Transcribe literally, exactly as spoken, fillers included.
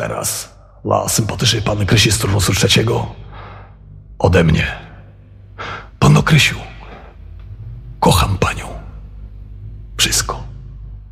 teraz dla sympatycznej panny Krysi z turnusu trzeciego ode mnie. Panno Krysiu, kocham panią. Wszystko.